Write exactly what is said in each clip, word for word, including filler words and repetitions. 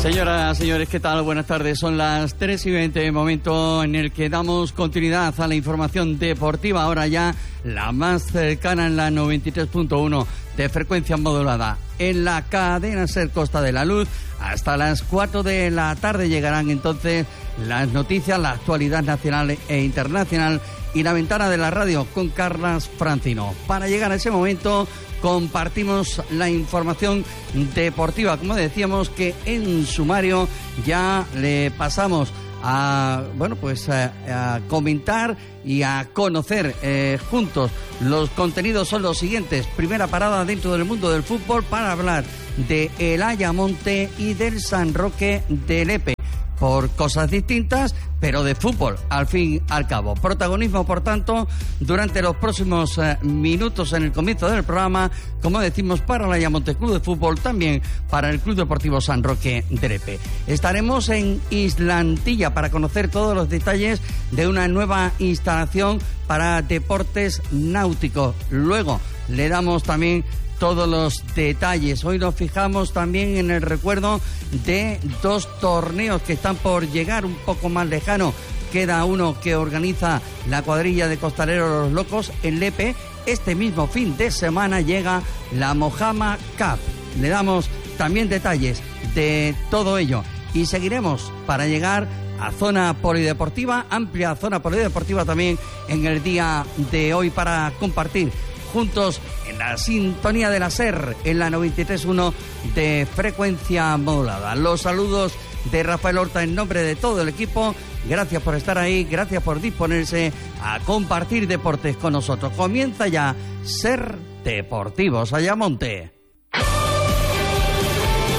Señoras, señores, ¿qué tal? Buenas tardes. Son las tres y veinte, momento en el que damos continuidad a la información deportiva. Ahora ya la más cercana en la noventa y tres punto uno de frecuencia modulada. En la cadena SER Costa de la Luz, hasta las cuatro de la tarde llegarán entonces las noticias, la actualidad nacional e internacional y la ventana de la radio con Carlas Francino. Para llegar a ese momento compartimos la información deportiva, como decíamos, que en sumario ya le pasamos a, bueno, pues a, a comentar y a conocer eh, juntos. Los contenidos son los siguientes. Primera parada dentro del mundo del fútbol para hablar de el Ayamonte y del San Roque de Lepe, por cosas distintas, pero de fútbol, al fin y al cabo. Protagonismo, por tanto, durante los próximos eh, minutos en el comienzo del programa, como decimos, para el Ayamonte Club de Fútbol, también para el Club Deportivo San Roque de Lepe. Estaremos en Islantilla para conocer todos los detalles de una nueva instalación para deportes náuticos. Luego le damos también todos los detalles. Hoy nos fijamos también en el recuerdo de dos torneos que están por llegar un poco más lejano. Queda uno que organiza la cuadrilla de Costaleros Los Locos en Lepe. Este mismo fin de semana llega la Mojama Cup. Le damos también detalles de todo ello y seguiremos para llegar a zona polideportiva, amplia zona polideportiva también en el día de hoy, para compartir juntos en la sintonía de la SER, en la noventa y tres punto uno de frecuencia modulada. Los saludos de Rafael Horta en nombre de todo el equipo. Gracias por estar ahí, gracias por disponerse a compartir deportes con nosotros. Comienza ya SER Deportivos Ayamonte.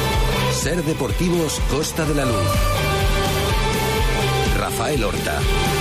SER Deportivos Costa de la Luz. Rafael Horta.